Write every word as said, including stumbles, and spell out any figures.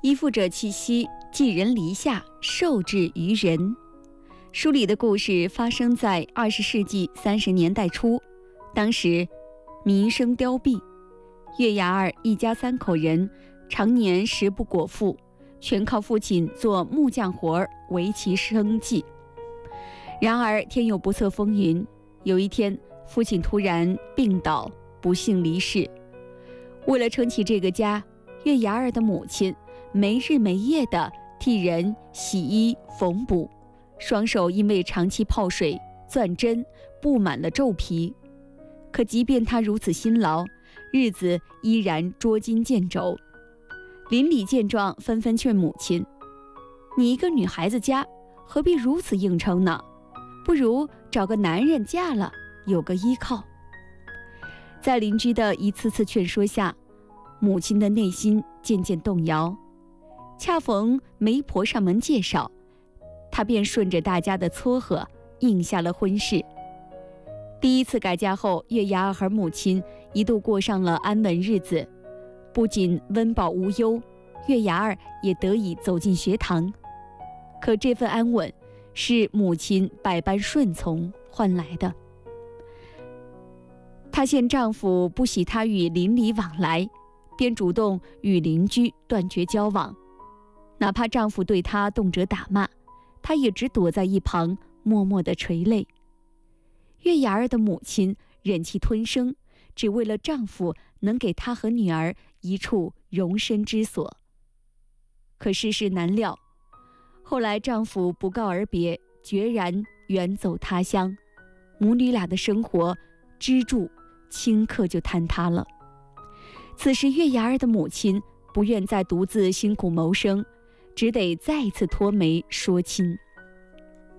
依附者气息，寄人篱下，受制于人。书里的故事发生在二十世纪三十年代初，当时民生凋敝，月牙儿一家三口人常年食不果腹，全靠父亲做木匠活儿维其生计。然而天有不测风云，有一天父亲突然病倒，不幸离世。为了撑起这个家，月牙儿的母亲没日没夜地替人洗衣缝补，双手因为长期泡水钻针布满了皱皮。可即便她如此辛劳，日子依然捉襟见肘。邻里见状纷纷劝母亲，你一个女孩子家何必如此硬撑呢？不如找个男人嫁了，有个依靠。在邻居的一次次劝说下，母亲的内心渐渐动摇。恰逢媒婆上门介绍，她便顺着大家的撮合应下了婚事。第一次改嫁后，月牙儿和母亲一度过上了安稳日子，不仅温饱无忧，月牙儿也得以走进学堂。可这份安稳是母亲百般顺从换来的。她见丈夫不喜她与邻里往来，便主动与邻居断绝交往。哪怕丈夫对她动辄打骂，她也只躲在一旁默默地垂泪。月牙儿的母亲忍气吞声，只为了丈夫能给她和女儿一处容身之所。可世事难料，后来丈夫不告而别，决然远走他乡，母女俩的生活支柱顷刻就坍塌了。此时月牙儿的母亲不愿再独自辛苦谋生，只得再次托媒说亲。